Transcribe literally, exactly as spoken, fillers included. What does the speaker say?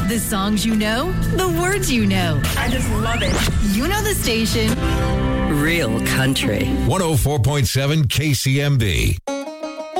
The songs you know, the words you know. I just love it. You know the station. Real country. one oh four point seven K C M B.